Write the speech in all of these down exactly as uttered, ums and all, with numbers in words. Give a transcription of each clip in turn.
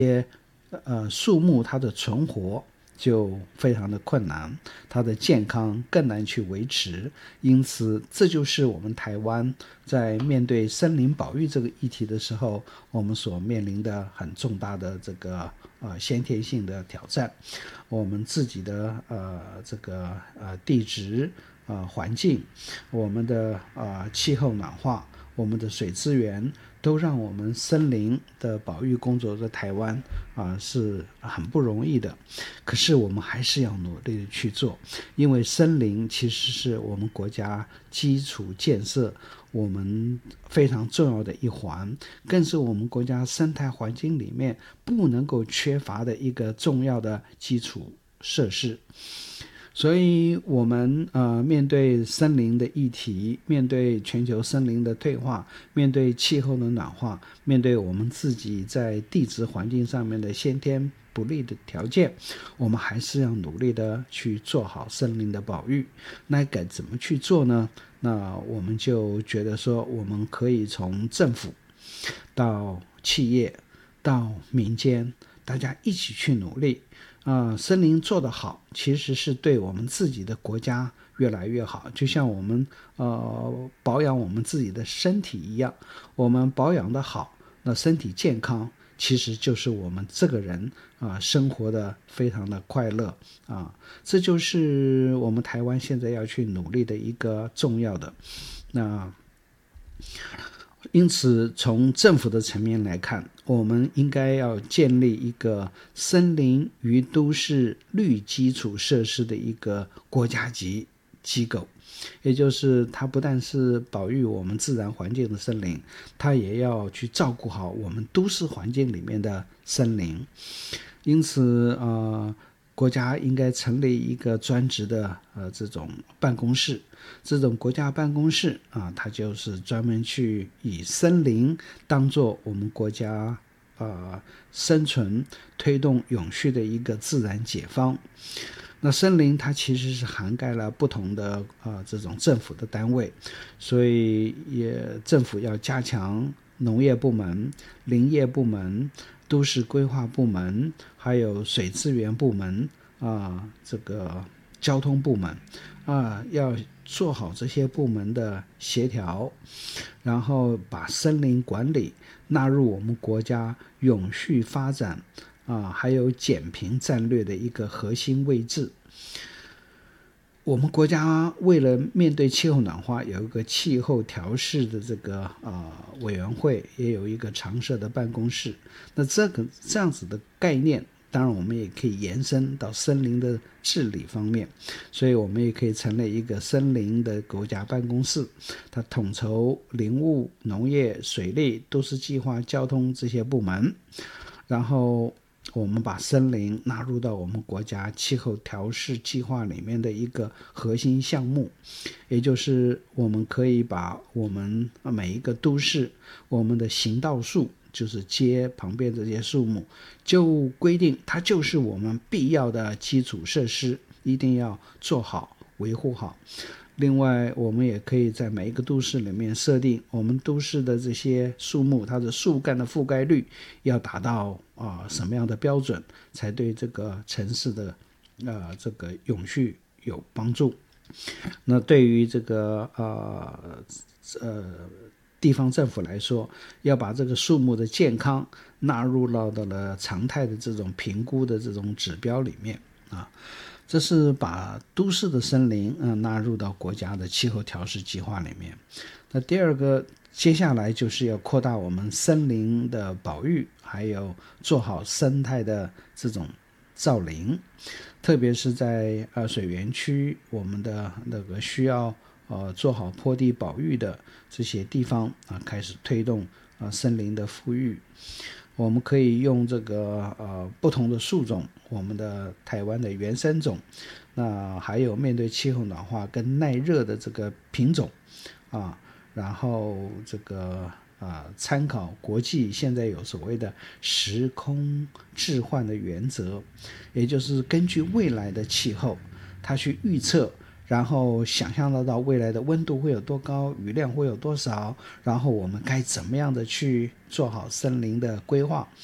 呃树木它的存活就非常的困难，它的健康更难去维持。因此这就是我们台湾在面对森林保育这个议题的时候，我们所面临的很重大的这个呃先天性的挑战。我们自己的呃这个呃地质呃环境，我们的呃气候暖化，我们的水资源，都让我们森林的保育工作在台湾啊、呃、是很不容易的。可是我们还是要努力的去做，因为森林其实是我们国家基础建设我们非常重要的一环，更是我们国家生态环境里面不能够缺乏的一个重要的基础设施。所以我们呃面对森林的议题，面对全球森林的退化，面对气候的暖化，面对我们自己在地质环境上面的先天不利的条件，我们还是要努力的去做好森林的保育。那该怎么去做呢？那我们就觉得说，我们可以从政府到企业到民间，大家一起去努力。啊、呃，森林做得好，其实是对我们自己的国家越来越好。就像我们呃保养我们自己的身体一样，我们保养得好，那身体健康，其实就是我们这个人啊、呃、生活的非常的快乐啊。这就是我们台湾现在要去努力的一个重要的。那因此从政府的层面来看，我们应该要建立一个森林与都市绿基础设施的一个国家级机构，也就是它不但是保育我们自然环境的森林，它也要去照顾好我们都市环境里面的森林。因此呃国家应该成立一个专职的呃这种办公室，这种国家办公室啊，它就是专门去以森林当做我们国家呃生存推动永续的一个自然解方。那森林它其实是涵盖了不同的呃这种政府的单位，所以也政府要加强农业部门、林业部门、都市规划部门，还有水资源部门啊，这个交通部门啊，要做好这些部门的协调，然后把森林管理纳入我们国家永续发展啊，还有减贫战略的一个核心位置。我们国家为了面对气候暖化，有一个气候调试的这个呃委员会，也有一个常设的办公室。那这个这样子的概念，当然我们也可以延伸到森林的治理方面，所以我们也可以成立一个森林的国家办公室，它统筹林务、农业、水利、都市计划、交通这些部门，然后我们把森林纳入到我们国家气候调试计划里面的一个核心项目，也就是我们可以把我们每一个都市，我们的行道树，就是街旁边这些树木，就规定它就是我们必要的基础设施，一定要做好维护好。另外我们也可以在每一个都市里面设定我们都市的这些树木，它的树干的覆盖率要达到啊、呃、什么样的标准，才对这个城市的呃这个永续有帮助。那对于这个呃呃地方政府来说，要把这个树木的健康纳入到了常态的这种评估的这种指标里面啊。这是把都市的森林、呃、纳入到国家的气候调试计划里面。那第二个，接下来就是要扩大我们森林的保育，还有做好生态的这种造林，特别是在呃水源区，我们的那个需要呃做好坡地保育的这些地方啊、呃，开始推动啊、呃、森林的复育。我们可以用这个呃不同的树种，我们的台湾的原生种，那还有面对气候暖化跟耐热的这个品种啊，然后这个啊参考国际现在有所谓的时空置换的原则，也就是根据未来的气候，它去预测。然后想象得到未来的温度会有多高，雨量会有多少，然后我们该怎么样的去做好森林的规划。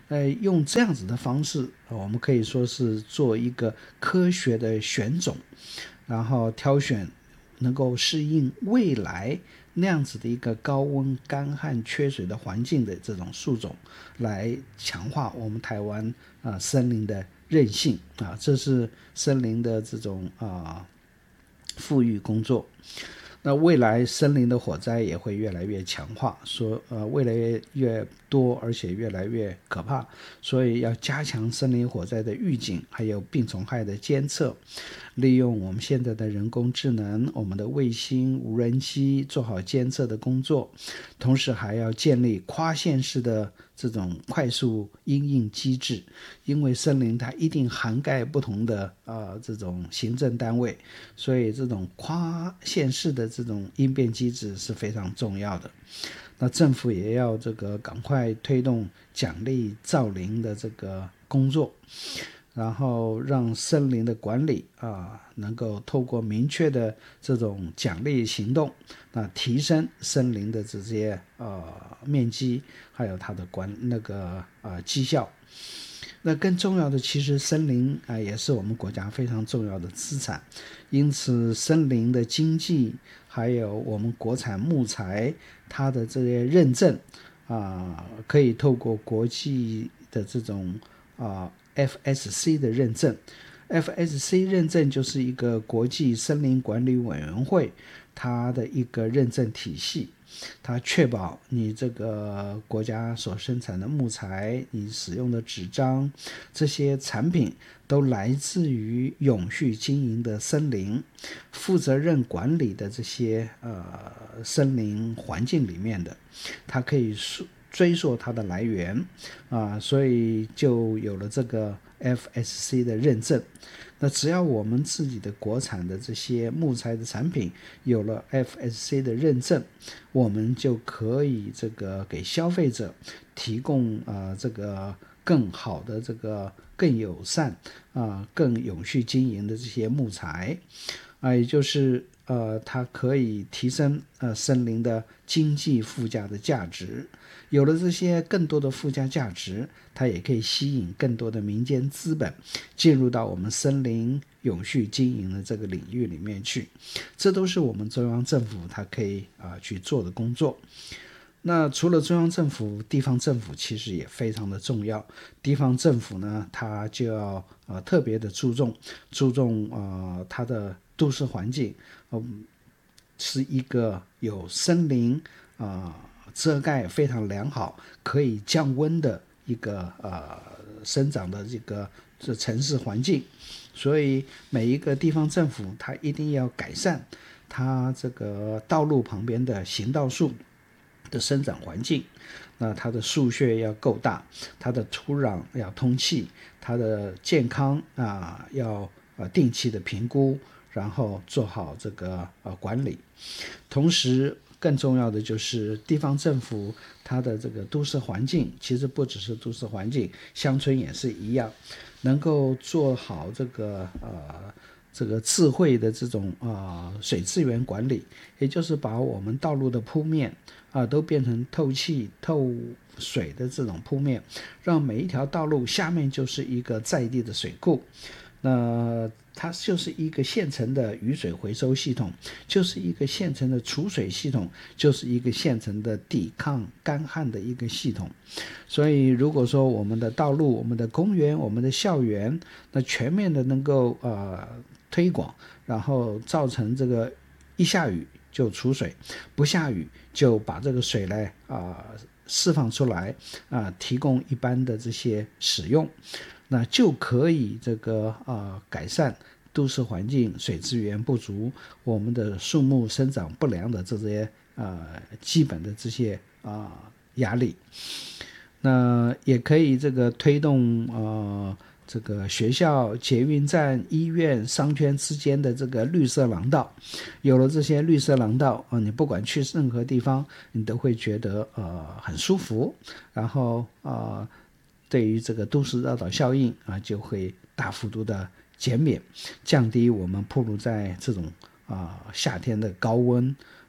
呃，用这样子的方式，我们可以说是做一个科学的选种，然后挑选能够适应未来那样子的一个高温、干旱、缺水的环境的这种树种，来强化我们台湾啊、呃、森林的韧性啊，这是森林的这种啊富裕工作。那未来森林的火灾也会越来越强化，说呃越来越越多，而且越来越可怕，所以要加强森林火灾的预警，还有病虫害的监测，利用我们现在的人工智能，我们的卫星、无人机做好监测的工作，同时还要建立跨县市的这种快速因应机制，因为森林它一定涵盖不同的呃这种行政单位，所以这种跨县市的这种应变机制是非常重要的。那政府也要这个赶快推动奖励造林的这个工作，然后让森林的管理啊，能够透过明确的这种奖励行动，那提升森林的这些呃面积，还有它的管那个呃绩效。那更重要的，其实森林啊、呃、也是我们国家非常重要的资产，因此森林的经济，还有我们国产木材它的这些认证啊、呃，可以透过国际的这种啊、呃、F S C 的认证。F S C 认证就是一个国际森林管理委员会它的一个认证体系，它确保你这个国家所生产的木材，你使用的纸张，这些产品都来自于永续经营的森林，负责任管理的这些呃森林环境里面的，它可以追溯它的来源啊，所以就有了这个 F S C 的认证。那只要我们自己的国产的这些木材的产品有了 F S C 的认证，我们就可以这个给消费者提供呃这个更好的这个更友善啊、呃、更永续经营的这些木材啊、呃，也就是呃它可以提升呃森林的经济附加的价值。有了这些更多的附加价值，它也可以吸引更多的民间资本进入到我们森林永续经营的这个领域里面去，这都是我们中央政府它可以啊、呃、去做的工作。那除了中央政府，地方政府其实也非常的重要。地方政府呢，它就要呃特别的注重注重呃它的都市环境，嗯，是一个有森林啊、呃、遮盖非常良好，可以降温的一个呃生长的这个这城市环境。所以每一个地方政府，它一定要改善它这个道路旁边的行道树的生长环境，那它的树穴要够大，它的土壤要通气，它的健康啊要呃定期的评估，然后做好这个呃管理。同时更重要的就是地方政府它的这个都市环境，其实不只是都市环境，乡村也是一样，能够做好这个呃这个智慧的这种啊、呃、水资源管理，也就是把我们道路的铺面啊、呃、都变成透气透水的这种铺面，让每一条道路下面就是一个在地的水库。那它就是一个现成的雨水回收系统，就是一个现成的储水系统，就是一个现成的抵抗干旱的一个系统。所以如果说我们的道路、我们的公园、我们的校园，那全面的能够呃推广，然后造成这个一下雨就储水，不下雨就把这个水来啊、呃、释放出来啊、呃，提供一般的这些使用，那就可以这个啊、呃、改善都市环境水资源不足，我们的树木生长不良的这些呃基本的这些啊、呃、压力。那也可以这个推动呃这个学校、捷运站、医院、商圈之间的这个绿色廊道。有了这些绿色廊道啊、呃，你不管去任何地方，你都会觉得呃很舒服，然后呃对于这个都市热岛效应啊、呃，就会大幅度的减免，降低我们暴露在这种啊、呃、夏天的高温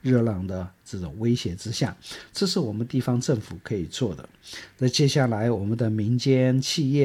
热浪的这种威胁之下，这是我们地方政府可以做的。那接下来我们的民间企业